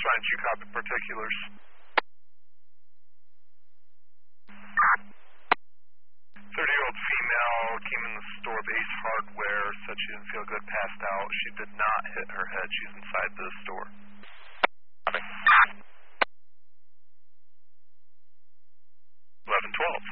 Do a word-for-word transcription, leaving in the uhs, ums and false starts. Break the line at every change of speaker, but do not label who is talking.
Science, you copy particulars. thirty-year-old female came in the store of Ace Hardware, said she didn't feel good, passed out. She did not hit her head. She's inside the store. eleven twelve.